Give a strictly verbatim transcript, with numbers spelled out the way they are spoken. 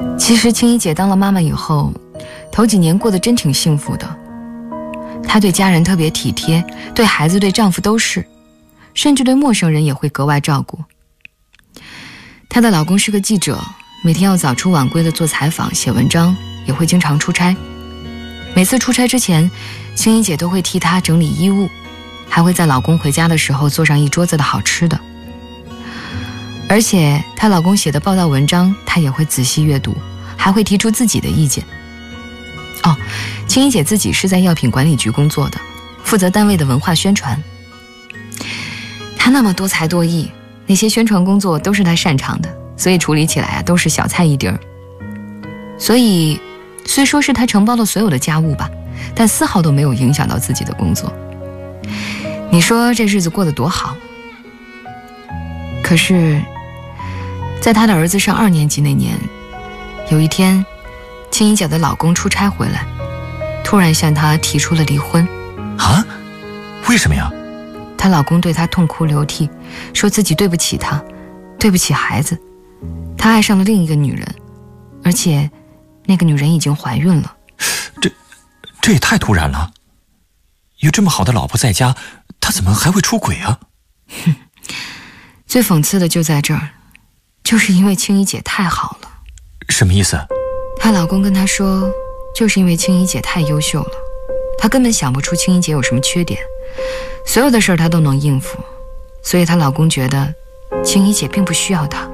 其实青衣姐当了妈妈以后，头几年过得真挺幸福的。她对家人特别体贴，对孩子对丈夫都是，甚至对陌生人也会格外照顾。她的老公是个记者，每天要早出晚归的做采访写文章，也会经常出差。每次出差之前，青衣姐都会替他整理衣物，还会在老公回家的时候做上一桌子的好吃的。而且她老公写的报道文章她也会仔细阅读，还会提出自己的意见。哦，青衣姐自己是在药品管理局工作的，负责单位的文化宣传。她那么多才多艺，那些宣传工作都是她擅长的，所以处理起来啊都是小菜一碟儿。所以虽说是她承包了所有的家务吧，但丝毫都没有影响到自己的工作。你说这日子过得多好。可是在她的儿子上二年级那年，有一天青衣姐的老公出差回来，突然向她提出了离婚。 啊？为什么呀？ 她老公对她痛哭流涕，说自己对不起她，对不起孩子，他爱上了另一个女人，而且那个女人已经怀孕了。 这这也太突然了，有这么好的老婆在家，他怎么还会出轨啊？ 哼，最讽刺的就在这儿，就是因为青衣姐太好了。 什么意思？ 她老公跟她说，就是因为青衣姐太优秀了，她根本想不出青衣姐有什么缺点，所有的事儿她都能应付，所以她老公觉得青衣姐并不需要她。